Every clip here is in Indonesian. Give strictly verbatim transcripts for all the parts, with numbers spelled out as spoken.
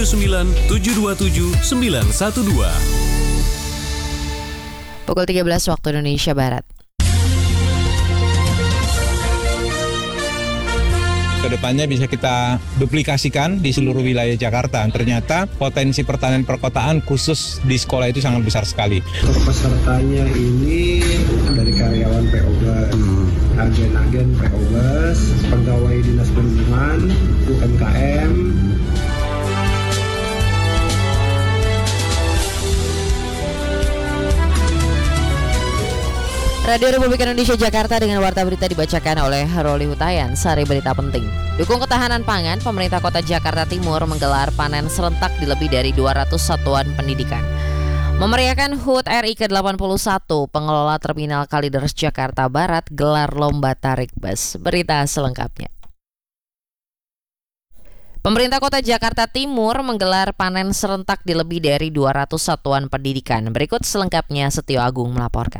sembilan tujuh dua tujuh sembilan satu dua. Pukul tiga belas waktu Indonesia Barat. Kedepannya bisa kita duplikasikan di seluruh wilayah Jakarta. Ternyata potensi pertanian perkotaan khusus di sekolah itu sangat besar sekali. Pesertanya ini dari karyawan P O B S, agen-agen P O B S, pegawai dinas perhubungan, U M K M. Radio Republik Indonesia Jakarta dengan warta berita dibacakan oleh Roli Hutayan. Sari berita penting. Dukung ketahanan pangan, pemerintah Kota Jakarta Timur menggelar panen serentak di lebih dari dua ratus satuan pendidikan. Memeriahkan H U T R I ke delapan puluh satu, pengelola Terminal Kalideres Jakarta Barat gelar lomba tarik bus. Berita selengkapnya. Pemerintah Kota Jakarta Timur menggelar panen serentak di lebih dari dua ratus satuan pendidikan. Berikut selengkapnya, Setio Agung melaporkan.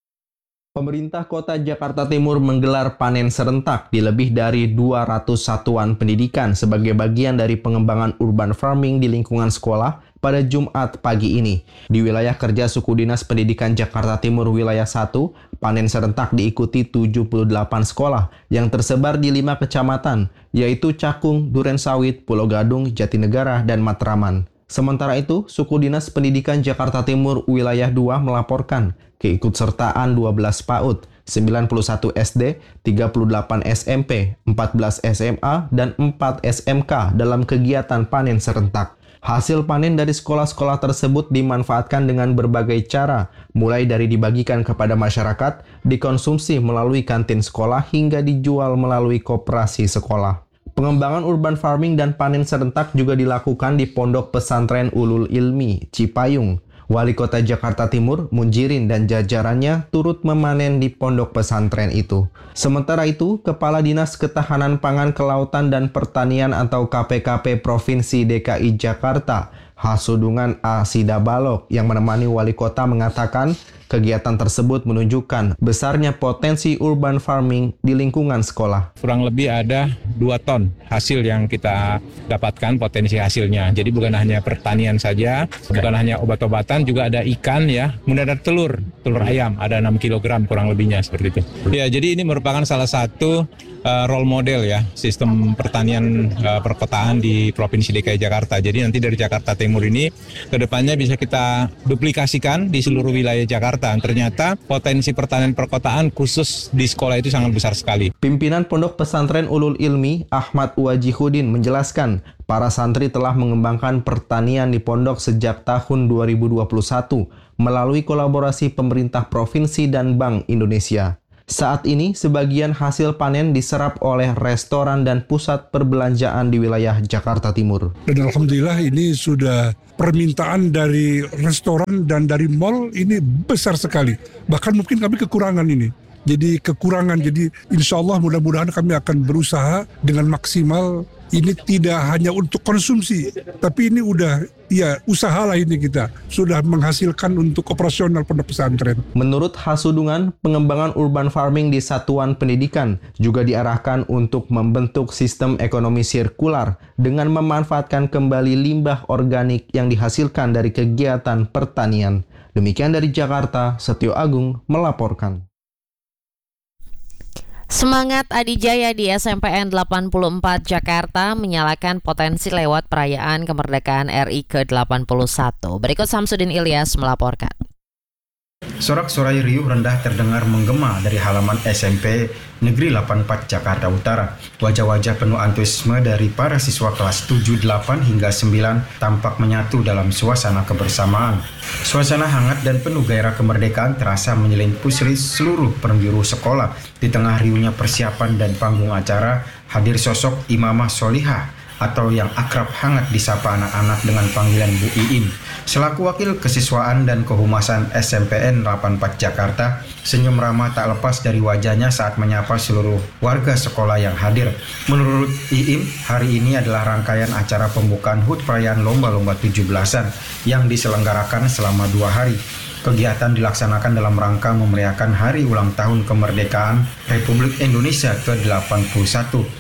Pemerintah Kota Jakarta Timur menggelar panen serentak di lebih dari dua ratus satuan pendidikan sebagai bagian dari pengembangan urban farming di lingkungan sekolah pada Jumat pagi ini. Di wilayah kerja Suku Dinas Pendidikan Jakarta Timur Wilayah satu, panen serentak diikuti tujuh puluh delapan sekolah yang tersebar di lima kecamatan, yaitu Cakung, Durensawit, Pulau Gadung, Jatinegara, dan Matraman. Sementara itu, Suku Dinas Pendidikan Jakarta Timur Wilayah dua melaporkan keikutsertaan dua belas PAUD, sembilan puluh satu S D, tiga puluh delapan S M P, empat belas S M A, dan empat S M K dalam kegiatan panen serentak. Hasil panen dari sekolah-sekolah tersebut dimanfaatkan dengan berbagai cara, mulai dari dibagikan kepada masyarakat, dikonsumsi melalui kantin sekolah, hingga dijual melalui koperasi sekolah. Pengembangan urban farming dan panen serentak juga dilakukan di Pondok Pesantren Ulul Ilmi, Cipayung. Wali Kota Jakarta Timur, Munjirin, dan jajarannya turut memanen di pondok pesantren itu. Sementara itu, Kepala Dinas Ketahanan Pangan, Kelautan, dan Pertanian atau K P K P Provinsi D K I Jakarta, Hasudungan A. Sidabalok, yang menemani Wali Kota mengatakan kegiatan tersebut menunjukkan besarnya potensi urban farming di lingkungan sekolah. Kurang lebih ada dua ton hasil yang kita dapatkan potensi hasilnya. Jadi bukan hanya pertanian saja, bukan hanya obat-obatan, juga ada ikan ya. Kemudian ada telur, telur ayam, ada enam kilogram kurang lebihnya seperti itu. Ya, jadi ini merupakan salah satu uh, role model ya, sistem pertanian uh, perkotaan di Provinsi D K I Jakarta. Jadi nanti dari Jakarta Timur ini kedepannya bisa kita duplikasikan di seluruh wilayah Jakarta. Ternyata potensi pertanian perkotaan khusus di sekolah itu sangat besar sekali. Pimpinan Pondok Pesantren Ulul Ilmi, Ahmad Wajihudin, menjelaskan para santri telah mengembangkan pertanian di pondok sejak tahun dua ribu dua puluh satu melalui kolaborasi pemerintah provinsi dan Bank Indonesia. Saat ini, sebagian hasil panen diserap oleh restoran dan pusat perbelanjaan di wilayah Jakarta Timur. Dan alhamdulillah ini sudah permintaan dari restoran dan dari mal ini besar sekali. Bahkan mungkin kami kekurangan ini. Jadi kekurangan, jadi insya Allah mudah-mudahan kami akan berusaha dengan maksimal. Ini tidak hanya untuk konsumsi, tapi ini udah ya usaha lah ini kita. Sudah menghasilkan untuk operasional pondok pesantren. Menurut Hasudungan, pengembangan urban farming di satuan pendidikan juga diarahkan untuk membentuk sistem ekonomi sirkular dengan memanfaatkan kembali limbah organik yang dihasilkan dari kegiatan pertanian. Demikian dari Jakarta, Setio Agung melaporkan. Semangat Adijaya di S M P N delapan puluh empat Jakarta menyalakan potensi lewat perayaan kemerdekaan R I ke delapan puluh satu. Berikut Samsudin Ilyas melaporkan. Sorak-sorai riuh rendah terdengar menggema dari halaman S M P Negeri delapan puluh empat Jakarta Utara. Wajah-wajah penuh antusiasme dari para siswa kelas tujuh, delapan, hingga sembilan tampak menyatu dalam suasana kebersamaan. Suasana hangat dan penuh gairah kemerdekaan terasa menyelimuti seluruh penjuru sekolah. Di tengah riuhnya persiapan dan panggung acara, hadir sosok Imamah Solihah atau yang akrab hangat disapa anak-anak dengan panggilan Bu Iin. Selaku wakil kesiswaan dan kehumasan S M P N delapan puluh empat Jakarta, senyum ramah tak lepas dari wajahnya saat menyapa seluruh warga sekolah yang hadir. Menurut Iin, hari ini adalah rangkaian acara pembukaan H U T perayaan lomba-lomba tujuh belasan yang diselenggarakan selama dua hari. Kegiatan dilaksanakan dalam rangka memeriahkan hari ulang tahun kemerdekaan Republik Indonesia ke delapan puluh satu.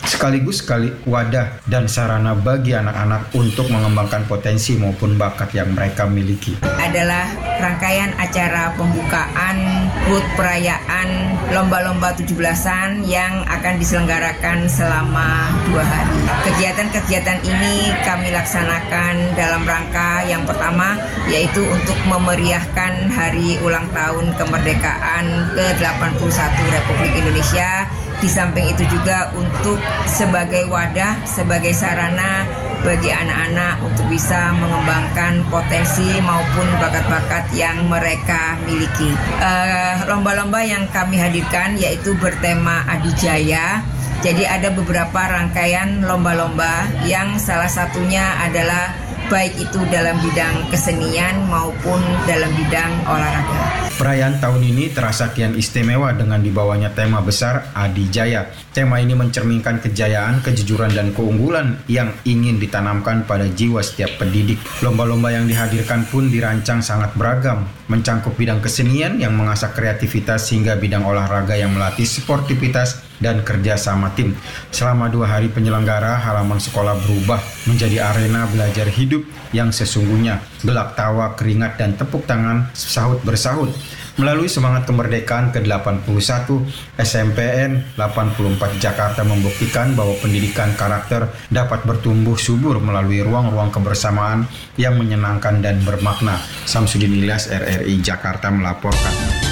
sekaligus sekali wadah dan sarana bagi anak-anak untuk mengembangkan potensi maupun bakat yang mereka miliki. Adalah rangkaian acara pembukaan H U T perayaan lomba-lomba tujuh belasan yang akan diselenggarakan selama dua hari. Kegiatan-kegiatan ini kami laksanakan dalam rangka yang pertama yaitu untuk memeriahkan hari ulang tahun kemerdekaan ke delapan puluh satu Republik Indonesia. Di samping itu juga untuk sebagai wadah, sebagai sarana bagi anak-anak untuk bisa mengembangkan potensi maupun bakat-bakat yang mereka miliki. Uh, lomba-lomba yang kami hadirkan yaitu bertema Adijaya. Jadi ada beberapa rangkaian lomba-lomba yang salah satunya adalah baik itu dalam bidang kesenian maupun dalam bidang olahraga. Perayaan tahun ini terasa kian istimewa dengan dibawanya tema besar Adijaya. Tema ini mencerminkan kejayaan, kejujuran, dan keunggulan yang ingin ditanamkan pada jiwa setiap pendidik. Lomba-lomba yang dihadirkan pun dirancang sangat beragam, mencangkup bidang kesenian yang mengasah kreativitas hingga bidang olahraga yang melatih sportivitas dan kerja sama tim. Selama dua hari penyelenggara, halaman sekolah berubah menjadi arena belajar hidup yang sesungguhnya. Gelak tawa, keringat, dan tepuk tangan sahut bersahut. Melalui semangat kemerdekaan ke delapan puluh satu, S M P N delapan puluh empat Jakarta membuktikan bahwa pendidikan karakter dapat bertumbuh subur melalui ruang-ruang kebersamaan yang menyenangkan dan bermakna. Samsudin Ilyas, R R I Jakarta melaporkan.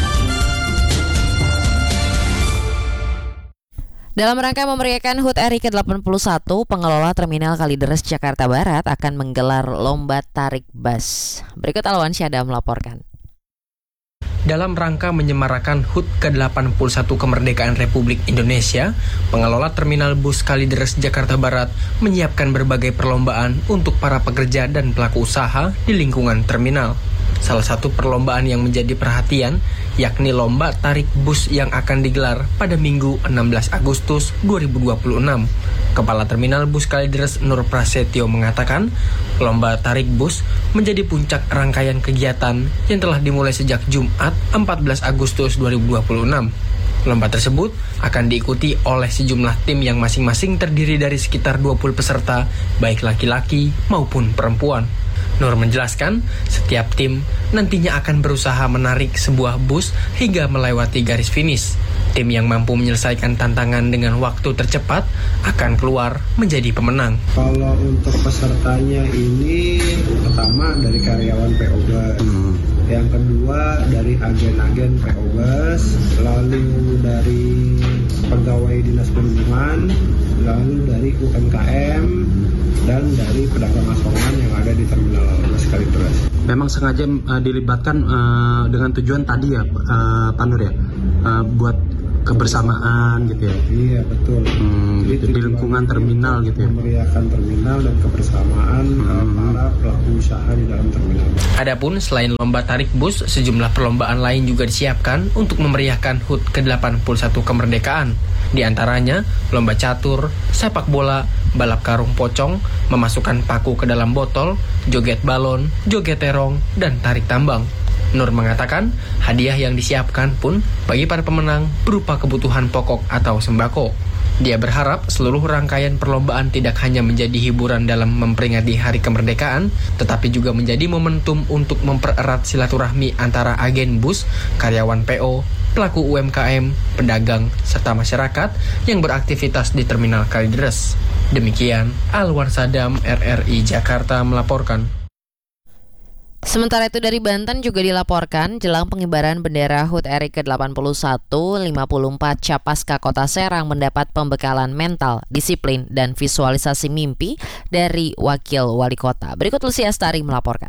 Dalam rangka memeriahkan H U T R I ke delapan puluh satu, pengelola Terminal Kalideres Jakarta Barat akan menggelar lomba tarik bus. Berikut Alwan Syahda melaporkan. Dalam rangka menyemarakan H U T ke delapan puluh satu Kemerdekaan Republik Indonesia, pengelola Terminal Bus Kalideres Jakarta Barat menyiapkan berbagai perlombaan untuk para pekerja dan pelaku usaha di lingkungan terminal. Salah satu perlombaan yang menjadi perhatian yakni lomba tarik bus yang akan digelar pada Minggu enam belas Agustus dua ribu dua puluh enam. Kepala Terminal Bus Kalideres Nur Prasetyo mengatakan, lomba tarik bus menjadi puncak rangkaian kegiatan yang telah dimulai sejak Jumat empat belas Agustus dua ribu dua puluh enam. Lomba tersebut akan diikuti oleh sejumlah tim yang masing-masing terdiri dari sekitar dua puluh peserta, baik laki-laki maupun perempuan. Nur menjelaskan, setiap tim nantinya akan berusaha menarik sebuah bus hingga melewati garis finish. Tim yang mampu menyelesaikan tantangan dengan waktu tercepat akan keluar menjadi pemenang. Kalau untuk pesertanya ini pertama dari karyawan P O Bus, hmm. yang kedua dari agen-agen P O Bus, lalu dari pegawai dinas perhubungan, lalu dari U M K M, dan dari pedagang asongan yang ada di Terminal Bus Kalideres. Memang sengaja uh, dilibatkan uh, dengan tujuan tadi ya, uh, Pak Nur ya, uh, buat kebersamaan gitu ya. Iya betul. Hmm, gitu, di lingkungan terminal gitu ya. Memeriahkan terminal dan kebersamaan hmm. para pelaku usaha di dalam terminal. Adapun selain lomba tarik bus, sejumlah perlombaan lain juga disiapkan untuk memeriahkan H U T ke delapan puluh satu Kemerdekaan. Di antaranya lomba catur, sepak bola, balap karung pocong, memasukkan paku ke dalam botol, joget balon, joget terong, dan tarik tambang. Nur mengatakan, hadiah yang disiapkan pun bagi para pemenang berupa kebutuhan pokok atau sembako. Dia berharap seluruh rangkaian perlombaan tidak hanya menjadi hiburan dalam memperingati Hari Kemerdekaan, tetapi juga menjadi momentum untuk mempererat silaturahmi antara agen bus, karyawan P O, pelaku U M K M, pedagang, serta masyarakat yang beraktivitas di Terminal Kalideres. Demikian, Alwan Sadam, R R I Jakarta melaporkan. Sementara itu dari Banten juga dilaporkan jelang pengibaran bendera H U T R I ke delapan puluh satu, lima puluh empat Capaska Kota Serang mendapat pembekalan mental, disiplin, dan visualisasi mimpi dari Wakil Wali Kota. Berikut Lucy Astari melaporkan.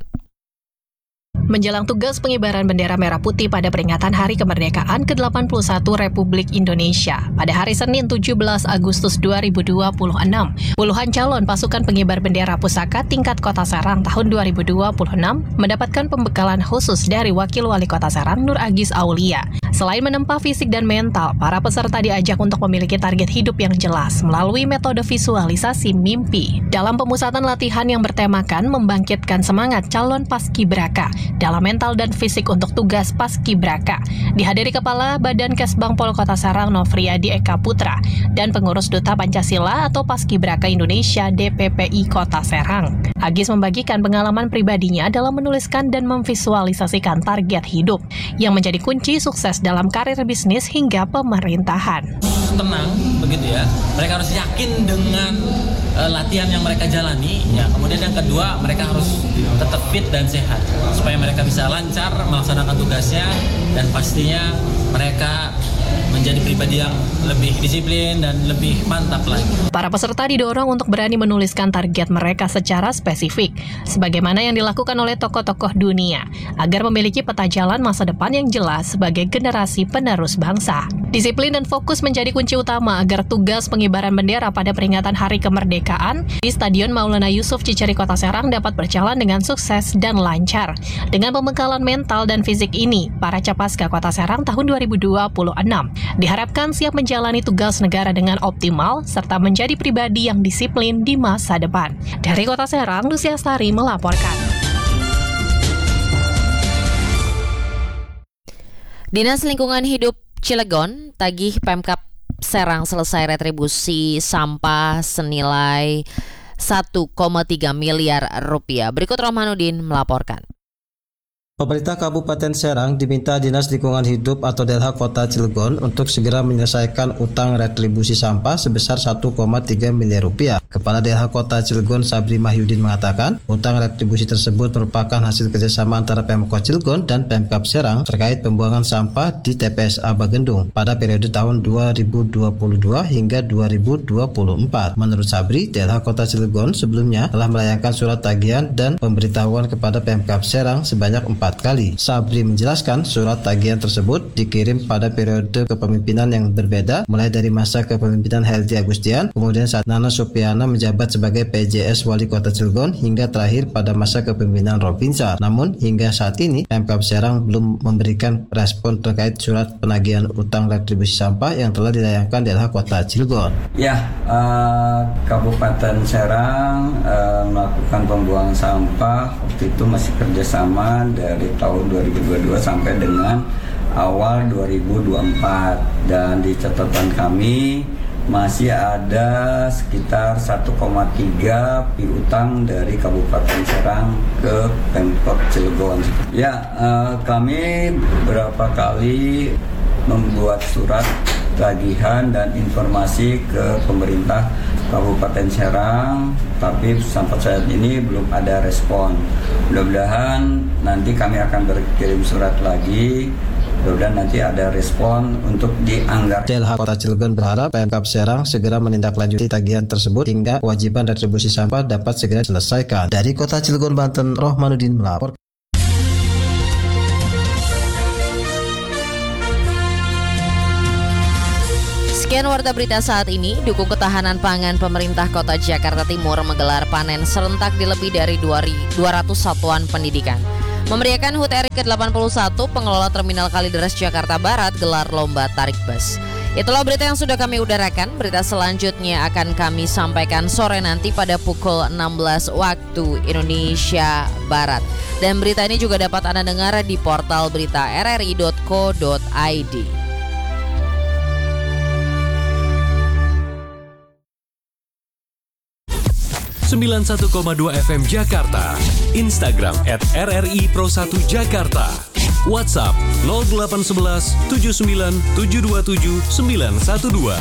Menjelang tugas pengibaran bendera merah putih pada peringatan Hari Kemerdekaan ke delapan puluh satu Republik Indonesia pada hari Senin tujuh belas Agustus dua ribu dua puluh enam, puluhan calon pasukan pengibar bendera pusaka tingkat Kota Serang tahun dua ribu dua puluh enam mendapatkan pembekalan khusus dari Wakil Wali Kota Serang Nur Agis Aulia. Selain menempa fisik dan mental, para peserta diajak untuk memiliki target hidup yang jelas melalui metode visualisasi mimpi. Dalam pemusatan latihan yang bertemakan membangkitkan semangat calon paskibraka dalam mental dan fisik untuk tugas paskibraka, dihadiri Kepala Badan Kesbang Pol Kota Serang Nofriyadi Eka Putra dan pengurus Duta Pancasila atau Paskibraka Indonesia D P P I Kota Serang. Agis membagikan pengalaman pribadinya dalam menuliskan dan memvisualisasikan target hidup yang menjadi kunci sukses dalam karir bisnis hingga pemerintahan. Tenang begitu ya, mereka harus yakin dengan uh, latihan yang mereka jalani ya. Kemudian yang kedua, mereka harus tetap fit dan sehat supaya mereka bisa lancar melaksanakan tugasnya dan pastinya mereka menjadi pribadi yang lebih disiplin dan lebih mantap lagi. Para peserta didorong untuk berani menuliskan target mereka secara spesifik, sebagaimana yang dilakukan oleh tokoh-tokoh dunia, agar memiliki peta jalan masa depan yang jelas sebagai generasi penerus bangsa. Disiplin dan fokus menjadi kunci utama agar tugas pengibaran bendera pada peringatan Hari Kemerdekaan di Stadion Maulana Yusuf Ciceri Kota Serang dapat berjalan dengan sukses dan lancar. Dengan pembekalan mental dan fisik ini, para Capaska Kota Serang tahun dua ribu dua puluh enam diharapkan siap menjalani tugas negara dengan optimal serta menjadi pribadi yang disiplin di masa depan. Dari Kota Serang, Lucia Astari melaporkan. Dinas Lingkungan Hidup Cilegon tagih Pemkab Serang selesai retribusi sampah senilai satu koma tiga miliar rupiah. Berikut Rohmanuddin melaporkan. Pemerintah Kabupaten Serang diminta Dinas Lingkungan Hidup atau D L H Kota Cilegon untuk segera menyelesaikan utang retribusi sampah sebesar satu koma tiga miliar rupiah. Kepala D L H Kota Cilegon Sabri Mahyudin mengatakan, utang retribusi tersebut merupakan hasil kerjasama antara Pemkot Cilegon dan Pemkab Serang terkait pembuangan sampah di T P S A Bagendung pada periode tahun dua ribu dua puluh dua hingga dua ribu dua puluh empat. Menurut Sabri, D L H Kota Cilegon sebelumnya telah melayangkan surat tagihan dan pemberitahuan kepada Pemkab Serang sebanyak empat kali. Sabri menjelaskan surat tagihan tersebut dikirim pada periode kepemimpinan yang berbeda, mulai dari masa kepemimpinan Heldi Agustian, kemudian saat Nana Supiana menjabat sebagai P J S Wali Kota Cilegon, hingga terakhir pada masa kepemimpinan Robinsa. Namun hingga saat ini Pemkab Serang belum memberikan respon terkait surat penagihan utang retribusi sampah yang telah dilayangkan D L H Kota Cilegon. Ya, uh, Kabupaten Serang uh, melakukan pembuangan sampah waktu itu masih kerjasama dari dari tahun dua ribu dua puluh dua sampai dengan awal dua ribu dua puluh empat, dan di catatan kami masih ada sekitar satu koma tiga piutang dari Kabupaten Serang ke Pemkot Cilegon. Ya, eh, kami beberapa kali membuat surat tagihan dan informasi ke pemerintah Kabupaten Serang, tapi sampai saat ini belum ada respon. Mudah-mudahan nanti kami akan berkirim surat lagi, mudah-mudahan nanti ada respon untuk dianggarkan. D L H Kota Cilegon berharap Pemkab Serang segera menindaklanjuti tagihan tersebut hingga kewajiban retribusi sampah dapat segera diselesaikan. Dari Kota Cilegon, Banten, Rohmanuddin melaporkan. Sekian warta berita saat ini. Dukung ketahanan pangan, pemerintah Kota Jakarta Timur menggelar panen serentak di lebih dari dua ratus satuan pendidikan. Memeriahkan H U T R I ke delapan puluh satu, pengelola Terminal Kalideres Jakarta Barat gelar lomba tarik bus. Itulah berita yang sudah kami udarakan. Berita selanjutnya akan kami sampaikan sore nanti pada pukul enam belas waktu Indonesia Barat. Dan berita ini juga dapat Anda dengar di portal berita r r i dot co dot i d. sembilan puluh satu koma dua F M Jakarta, Instagram at R R I Pro satu Jakarta, WhatsApp nol delapan satu satu tujuh sembilan tujuh dua tujuh sembilan satu dua.